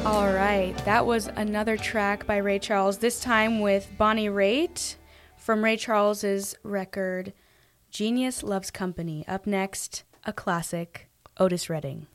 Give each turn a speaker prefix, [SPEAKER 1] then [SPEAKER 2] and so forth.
[SPEAKER 1] All right, that was another track by Ray Charles, this time with Bonnie Raitt from Ray Charles's record Genius Loves Company. Up next, a classic, Otis Redding.